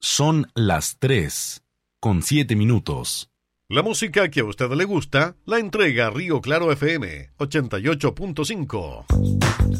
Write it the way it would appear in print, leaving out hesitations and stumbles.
Son las 3:07. La música que a usted le gusta la entrega Río Claro FM 88.5.